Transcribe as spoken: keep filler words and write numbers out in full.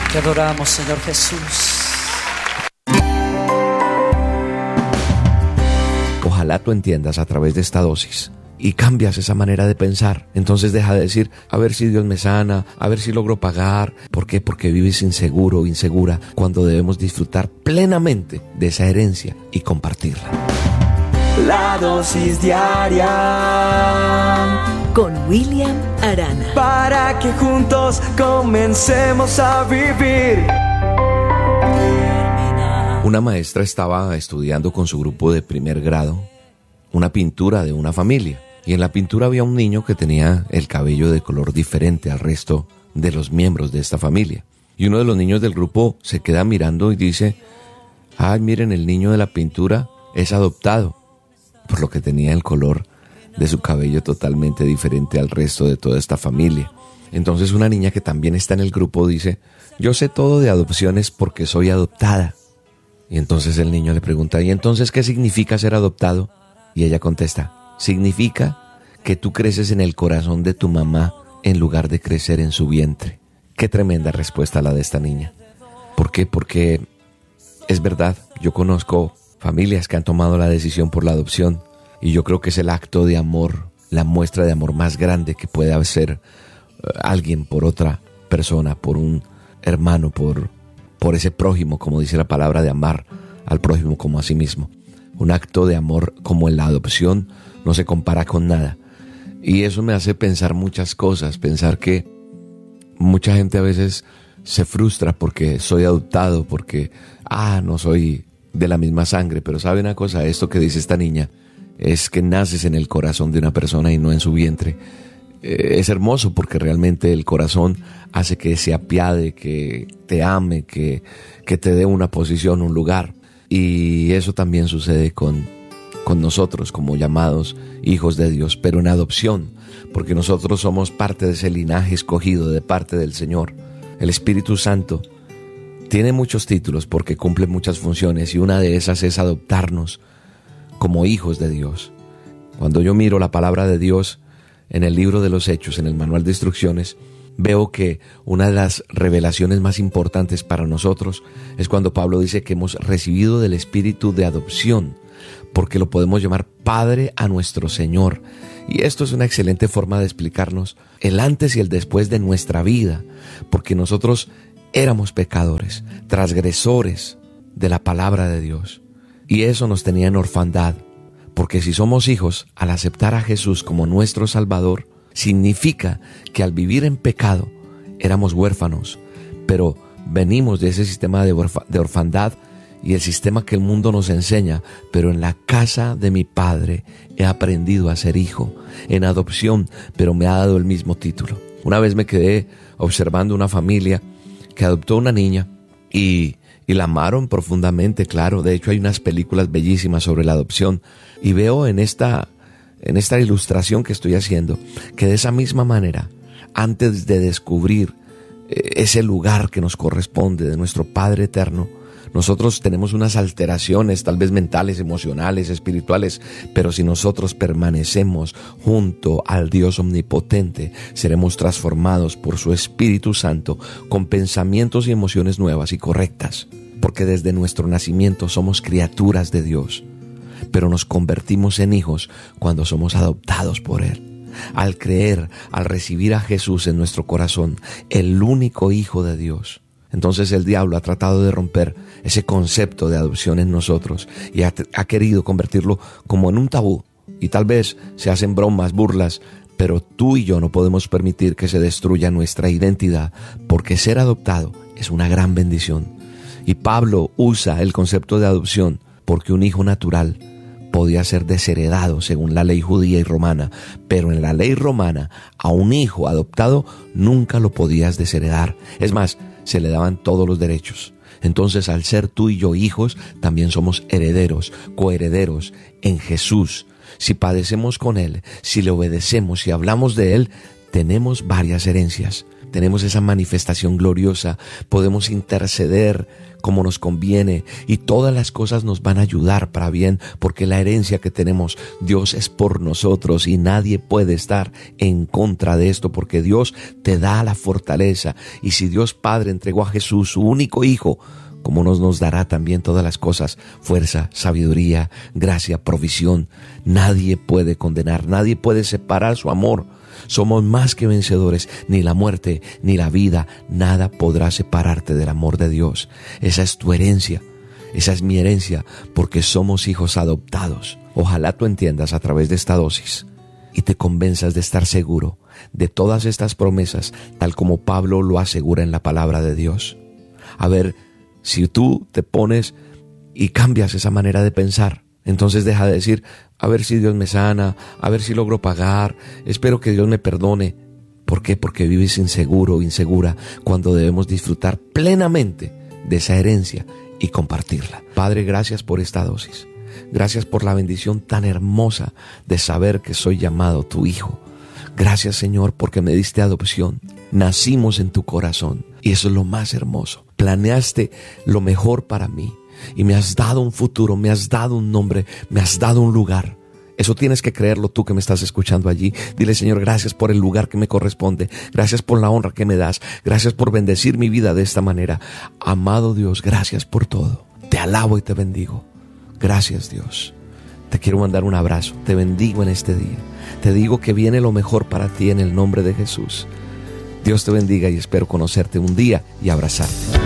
Te adoramos, Señor Jesús. Ojalá tú entiendas a través de esta dosis y cambias esa manera de pensar. Entonces deja de decir, a ver si Dios me sana, a ver si logro pagar. ¿Por qué? Porque vives inseguro o insegura, cuando debemos disfrutar plenamente de esa herencia y compartirla. La dosis diaria con William Arana, para que juntos comencemos a vivir. Una maestra estaba estudiando con su grupo de primer grado una pintura de una familia, y en la pintura había un niño que tenía el cabello de color diferente al resto de los miembros de esta familia. Y uno de los niños del grupo se queda mirando y dice, ay, miren, el niño de la pintura es adoptado, por lo que tenía el color de su cabello totalmente diferente al resto de toda esta familia. Entonces una niña que también está en el grupo dice, yo sé todo de adopciones porque soy adoptada. Y entonces el niño le pregunta, ¿y entonces qué significa ser adoptado? Y ella contesta, significa que tú creces en el corazón de tu mamá en lugar de crecer en su vientre. Qué tremenda respuesta la de esta niña. ¿Por qué? Porque es verdad, yo conozco familias que han tomado la decisión por la adopción, y yo creo que es el acto de amor, la muestra de amor más grande que puede hacer alguien por otra persona, por un hermano, por, por ese prójimo, como dice la palabra, de amar al prójimo como a sí mismo. Un acto de amor como en la adopción no se compara con nada. Y eso me hace pensar muchas cosas, pensar que mucha gente a veces se frustra porque soy adoptado, porque, ah, no soy de la misma sangre. Pero sabe una cosa, esto que dice esta niña es que naces en el corazón de una persona y no en su vientre. Eh, es hermoso porque realmente el corazón hace que se apiade, que te ame, que, que te dé una posición, un lugar. Y eso también sucede con, con nosotros como llamados hijos de Dios, pero en adopción, porque nosotros somos parte de ese linaje escogido de parte del Señor. El Espíritu Santo tiene muchos títulos porque cumple muchas funciones, y una de esas es adoptarnos como hijos de Dios. Cuando yo miro la palabra de Dios en el libro de los Hechos, en el manual de instrucciones, veo que una de las revelaciones más importantes para nosotros es cuando Pablo dice que hemos recibido del Espíritu de adopción, porque lo podemos llamar Padre a nuestro Señor. Y esto es una excelente forma de explicarnos el antes y el después de nuestra vida, porque nosotros éramos pecadores, transgresores de la palabra de Dios, y eso nos tenía en orfandad, porque si somos hijos, al aceptar a Jesús como nuestro Salvador, significa que al vivir en pecado éramos huérfanos, pero venimos de ese sistema de, orfa, de orfandad y el sistema que el mundo nos enseña, pero en la casa de mi Padre he aprendido a ser hijo, en adopción, pero me ha dado el mismo título. Una vez me quedé observando una familia que adoptó una niña y, y la amaron profundamente, claro. De hecho hay unas películas bellísimas sobre la adopción, y veo en esta, en esta ilustración que estoy haciendo que de esa misma manera, antes de descubrir ese lugar que nos corresponde de nuestro Padre eterno, nosotros tenemos unas alteraciones, tal vez mentales, emocionales, espirituales, pero si nosotros permanecemos junto al Dios omnipotente, seremos transformados por su Espíritu Santo con pensamientos y emociones nuevas y correctas, porque desde nuestro nacimiento somos criaturas de Dios, pero nos convertimos en hijos cuando somos adoptados por Él. Al creer, al recibir a Jesús en nuestro corazón, el único Hijo de Dios. Entonces el diablo ha tratado de romper ese concepto de adopción en nosotros y ha, ha querido convertirlo como en un tabú. Y tal vez se hacen bromas, burlas, pero tú y yo no podemos permitir que se destruya nuestra identidad, porque ser adoptado es una gran bendición. Y Pablo usa el concepto de adopción porque un hijo natural podía ser desheredado según la ley judía y romana, pero en la ley romana a un hijo adoptado nunca lo podías desheredar. Es más, se le daban todos los derechos. Entonces, al ser tú y yo hijos, también somos herederos, coherederos en Jesús. Si padecemos con Él, si le obedecemos, si hablamos de Él, tenemos varias herencias. tenemos esa manifestación gloriosa, podemos interceder como nos conviene y todas las cosas nos van a ayudar para bien, porque la herencia que tenemos, Dios es por nosotros y nadie puede estar en contra de esto, porque Dios te da la fortaleza. Y si Dios Padre entregó a Jesús, su único Hijo, ¿cómo nos, nos dará también todas las cosas? Fuerza, sabiduría, gracia, provisión. Nadie puede condenar, nadie puede separar su amor. Somos más que vencedores, ni la muerte, ni la vida, nada podrá separarte del amor de Dios. Esa es tu herencia, esa es mi herencia, porque somos hijos adoptados. Ojalá tú entiendas a través de esta dosis y te convenzas de estar seguro de todas estas promesas, tal como Pablo lo asegura en la palabra de Dios. A ver, si tú te pones y cambias esa manera de pensar, entonces deja de decir, a ver si Dios me sana, a ver si logro pagar, espero que Dios me perdone. ¿Por qué? Porque vives inseguro o insegura cuando debemos disfrutar plenamente de esa herencia y compartirla. Padre, gracias por esta dosis. Gracias por la bendición tan hermosa de saber que soy llamado tu hijo. Gracias, Señor, porque me diste adopción. Nacimos en tu corazón y eso es lo más hermoso. Planeaste lo mejor para mí. Y me has dado un futuro, me has dado un nombre, me has dado un lugar. Eso tienes que creerlo tú que me estás escuchando allí. Dile, Señor, gracias por el lugar que me corresponde. Gracias por la honra que me das. Gracias por bendecir mi vida de esta manera. Amado Dios, gracias por todo. Te alabo y te bendigo. Gracias, Dios. Te quiero mandar un abrazo. Te bendigo en este día. Te digo que viene lo mejor para ti en el nombre de Jesús. Dios te bendiga y espero conocerte un día y abrazarte.